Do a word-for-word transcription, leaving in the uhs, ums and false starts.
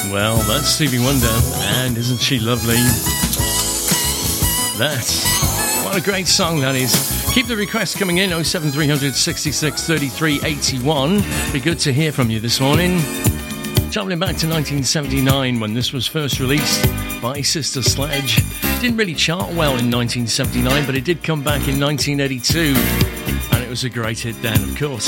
Well, that's Stevie Wonder, and isn't she lovely? That's what a great song that is. Keep the requests coming in, oh seven three hundred sixty-six thirty-three eighty-one. Be good to hear from you this morning. Travelling back to nineteen seventy-nine when this was first released by Sister Sledge. Didn't really chart well in nineteen seventy-nine, but it did come back in nineteen eighty-two, and it was a great hit then, of course.